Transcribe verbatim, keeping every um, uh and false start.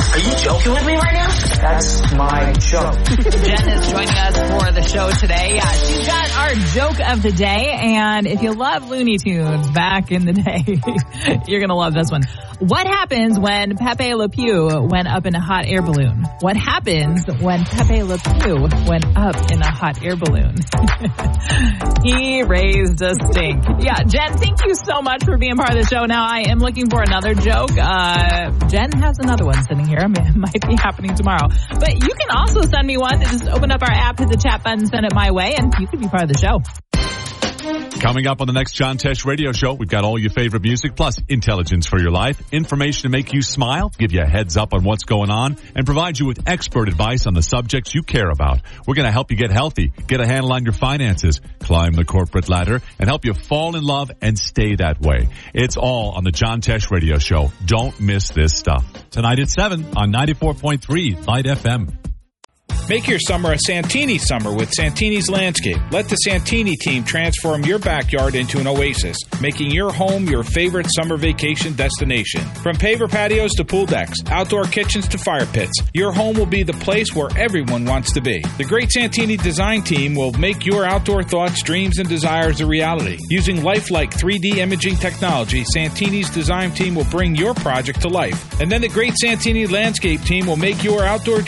Are you joking with me right now? That's my joke. Jen is joining us for the show today. Yeah, she's got our joke of the day. And if you love Looney Tunes back in the day, you're going to love this one. What happens when Pepe Le Pew went up in a hot air balloon? What happens when Pepe Le Pew went up in a hot air balloon? He raised a stink. Yeah, Jen, thank you so much for being part of the show. Now, I am looking for another joke. Uh, Jen has another one sitting here. I mean, it might be happening tomorrow. But you can also send me one. Just open up our app, hit the chat button, send it my way, and you can be part of the show. Coming up on the next John Tesh Radio Show, we've got all your favorite music, plus intelligence for your life, information to make you smile, give you a heads up on what's going on, and provide you with expert advice on the subjects you care about. We're going to help you get healthy, get a handle on your finances, climb the corporate ladder, and help you fall in love and stay that way. It's all on the John Tesh Radio Show. Don't miss this stuff. Tonight at seven on ninety-four point three Light F M. Make your summer a Santini summer with Santini's Landscape. Let the Santini team transform your backyard into an oasis, making your home your favorite summer vacation destination. From paver patios to pool decks, outdoor kitchens to fire pits, your home will be the place where everyone wants to be. The great Santini design team will make your outdoor thoughts, dreams, and desires a reality. Using lifelike three D imaging technology, Santini's design team will bring your project to life. And then the great Santini Landscape team will make your outdoor